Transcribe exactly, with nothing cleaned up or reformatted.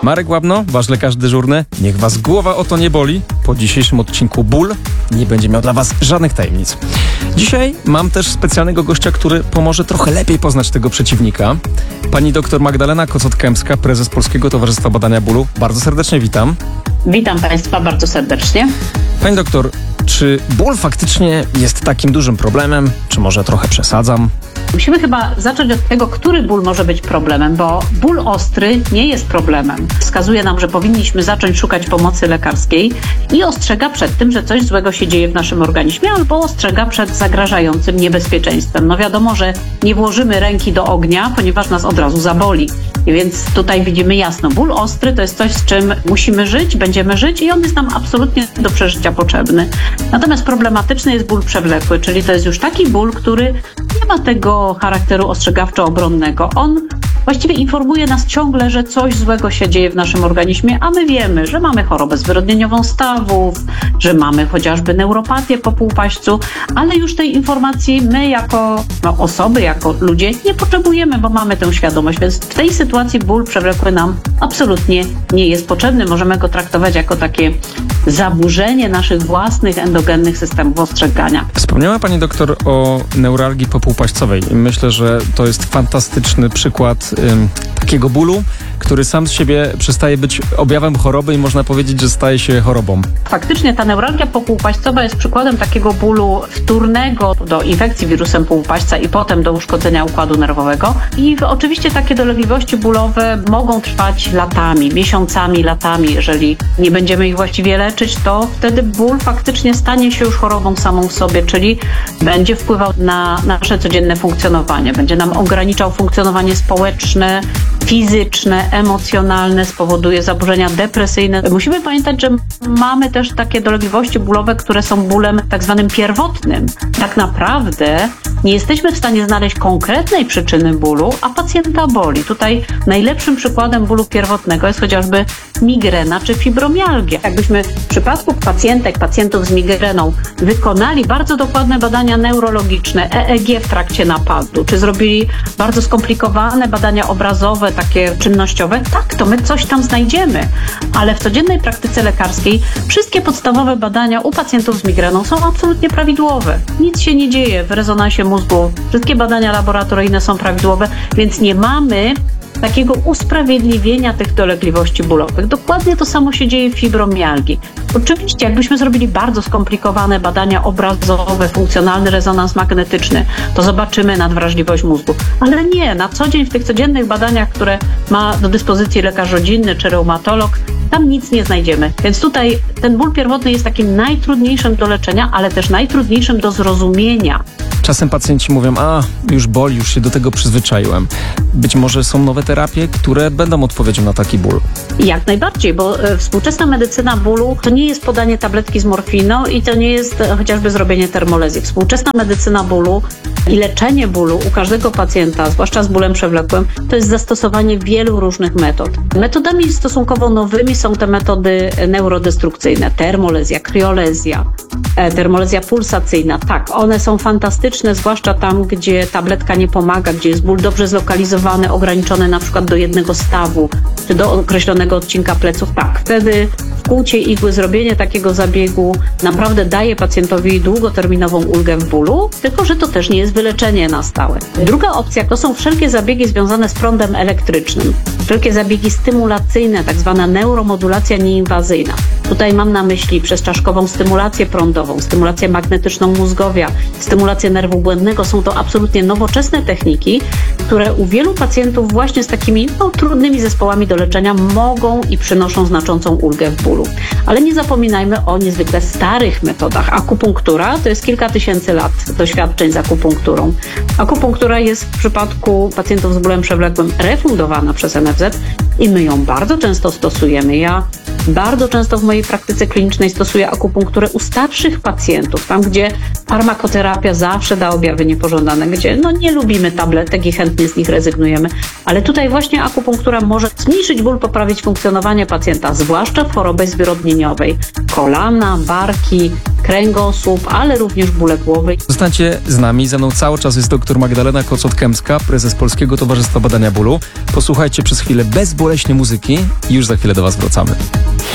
Marek Łabno, wasz lekarz dyżurny. Niech was głowa o to nie boli. Po dzisiejszym odcinku ból nie będzie miał dla was żadnych tajemnic. Dzisiaj mam też specjalnego gościa, który pomoże trochę lepiej poznać tego przeciwnika. Pani doktor Magdalena Kocot-Kępska, prezes Polskiego Towarzystwa Badania Bólu. Bardzo serdecznie witam. Witam Państwa bardzo serdecznie. Pani doktor, czy ból faktycznie jest takim dużym problemem? Czy może trochę przesadzam? Musimy chyba zacząć od tego, który ból może być problemem, bo ból ostry nie jest problemem. Wskazuje nam, że powinniśmy zacząć szukać pomocy lekarskiej i ostrzega przed tym, że coś złego się dzieje w naszym organizmie, albo ostrzega przed zagrażającym niebezpieczeństwem. No wiadomo, że nie włożymy ręki do ognia, ponieważ nas od razu zaboli. I więc tutaj widzimy jasno, ból ostry to jest coś, z czym musimy żyć, będziemy żyć i on jest nam absolutnie do przeżycia potrzebny. Natomiast problematyczny jest ból przewlekły, czyli to jest już taki ból, który nie ma tego charakteru ostrzegawczo-obronnego. On właściwie informuje nas ciągle, że coś złego się dzieje w naszym organizmie, a my wiemy, że mamy chorobę zwyrodnieniową stawów, że mamy chociażby neuropatię po półpaśćcu, ale już tej informacji my jako no, osoby, jako ludzie nie potrzebujemy, bo mamy tę świadomość, więc w tej sytuacji ból przewlekły nam absolutnie nie jest potrzebny. Możemy go traktować jako takie zaburzenie naszych własnych endogennych systemów ostrzegania. Wspomniała pani doktor o neuralgii popółpaścowej. Myślę, że to jest fantastyczny przykład ym, takiego bólu, który sam z siebie przestaje być objawem choroby i można powiedzieć, że staje się chorobą. Faktycznie ta neuralgia popółpaścowa jest przykładem takiego bólu wtórnego do infekcji wirusem półpaśca i potem do uszkodzenia układu nerwowego. I oczywiście takie dolegliwości bólowe mogą trwać latami, miesiącami, latami. Jeżeli nie będziemy ich właściwie leczyć, to wtedy ból faktycznie stanie się już chorobą samą w sobie, czyli będzie wpływał na nasze codzienne funkcjonowanie, będzie nam ograniczał funkcjonowanie społeczne, fizyczne, emocjonalne, spowoduje zaburzenia depresyjne. Musimy pamiętać, że mamy też takie dolegliwości bólowe, które są bólem tak zwanym pierwotnym. Tak naprawdę nie jesteśmy w stanie znaleźć konkretnej przyczyny bólu, a pacjenta boli. Tutaj najlepszym przykładem bólu pierwotnego jest chociażby migrena czy fibromialgia. Jakbyśmy w przypadku pacjentek, pacjentów z migreną wykonali bardzo dokładne badania neurologiczne, E E G w trakcie napadu, czy zrobili bardzo skomplikowane badania obrazowe, takie czynnościowe, tak, to my coś tam znajdziemy. Ale w codziennej praktyce lekarskiej wszystkie podstawowe badania u pacjentów z migreną są absolutnie prawidłowe. Nic się nie dzieje w rezonansie mózgu. Wszystkie badania laboratoryjne są prawidłowe, więc nie mamy takiego usprawiedliwienia tych dolegliwości bólowych. Dokładnie to samo się dzieje w fibromialgii. Oczywiście, jakbyśmy zrobili bardzo skomplikowane badania obrazowe, funkcjonalny rezonans magnetyczny, to zobaczymy nadwrażliwość mózgu. Ale nie, na co dzień w tych codziennych badaniach, które ma do dyspozycji lekarz rodzinny czy reumatolog, tam nic nie znajdziemy. Więc tutaj ten ból pierwotny jest takim najtrudniejszym do leczenia, ale też najtrudniejszym do zrozumienia. Czasem pacjenci mówią, a już boli, już się do tego przyzwyczaiłem. Być może są nowe terapie, które będą odpowiedzią na taki ból. Jak najbardziej, bo współczesna medycyna bólu to nie jest podanie tabletki z morfiną i to nie jest chociażby zrobienie termolezji. Współczesna medycyna bólu i leczenie bólu u każdego pacjenta, zwłaszcza z bólem przewlekłym, to jest zastosowanie wielu różnych metod. Metodami stosunkowo nowymi są te metody neurodestrukcyjne, termolezja, kriolezja, termolezja pulsacyjna. Tak, one są fantastyczne, zwłaszcza tam, gdzie tabletka nie pomaga, gdzie jest ból dobrze zlokalizowany, ograniczony na przykład do jednego stawu, czy do określonego odcinka pleców. Tak, wtedy wkłucie igły, zrobienie takiego zabiegu naprawdę daje pacjentowi długoterminową ulgę w bólu, tylko że to też nie jest wyleczenie na stałe. Druga opcja to są wszelkie zabiegi związane z prądem elektrycznym, wszelkie zabiegi stymulacyjne, tak zwana neuromodulacja nieinwazyjna. Tutaj mam na myśli przezczaszkową stymulację prądową, stymulację magnetyczną mózgowia, stymulację nerwu błędnego. Są to absolutnie nowoczesne techniki, które u wielu pacjentów właśnie z takimi no, trudnymi zespołami do leczenia mogą i przynoszą znaczącą ulgę w bólu. Ale nie zapominajmy o niezwykle starych metodach. Akupunktura to jest kilka tysięcy lat doświadczeń z akupunkturą. Akupunktura jest w przypadku pacjentów z bólem przewlekłym refundowana przez N F Z i my ją bardzo często stosujemy. Ja bardzo często w mojej praktyce klinicznej stosuję akupunkturę u starszych pacjentów, tam gdzie Farmakoterapia zawsze da objawy niepożądane, gdzie no nie lubimy tabletek i chętnie z nich rezygnujemy, ale tutaj właśnie akupunktura może zmniejszyć ból, poprawić funkcjonowanie pacjenta, zwłaszcza w chorobie zwyrodnieniowej. Kolana, barki, kręgosłup, ale również bóle głowy. Zostańcie z nami, ze mną cały czas jest dr Magdalena Kocot-Kępska, prezes Polskiego Towarzystwa Badania Bólu. Posłuchajcie przez chwilę bezboleśnie muzyki i już za chwilę do Was wracamy.